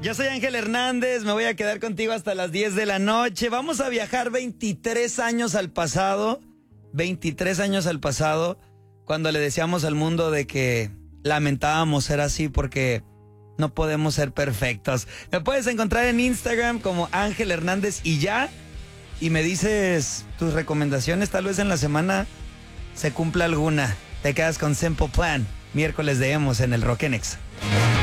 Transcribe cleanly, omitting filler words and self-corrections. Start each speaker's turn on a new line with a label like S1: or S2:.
S1: Yo soy Ángel Hernández, me voy a quedar contigo hasta las 10 de la noche. Vamos a viajar 23 años al pasado, 23 años al pasado, cuando le decíamos al mundo de que lamentábamos ser así porque no podemos ser perfectos. Me puedes encontrar en Instagram como Ángel Hernández y ya, y me dices tus recomendaciones, tal vez en la semana se cumpla alguna. Te quedas con Simple Plan, miércoles de Emos en el Rock en Exa.